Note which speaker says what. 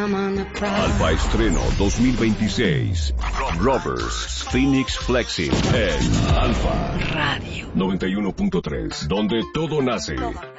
Speaker 1: Alfa Estreno 2026. Rovers, Phoenix Flexing en Alfa Radio 91.3, donde todo nace.